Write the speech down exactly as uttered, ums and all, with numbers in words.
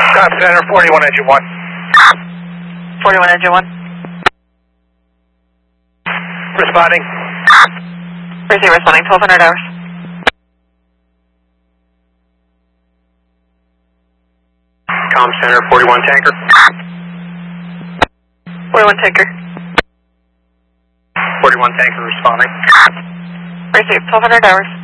Scott Center, forty-one engine one. forty-one engine one. Responding. Receive responding, twelve hundred hours. Com Center, forty-one tanker. forty-one tanker. forty-one tanker responding. Receive twelve hundred hours.